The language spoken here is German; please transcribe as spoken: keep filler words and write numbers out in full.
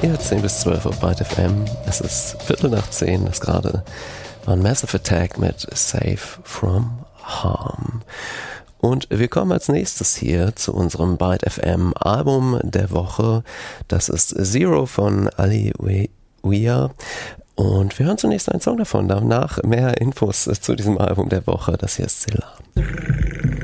Hier zehn bis zwölf auf Byte F M. Es ist Viertel nach zehn, das gerade war Massive Attack mit Safe from Harm. Und wir kommen als nächstes hier zu unserem Byte F M Album der Woche. Das ist Zero von Ali Weir. Und wir hören zunächst einen Song davon. Danach mehr Infos zu diesem Album der Woche. Das hier ist Zilla.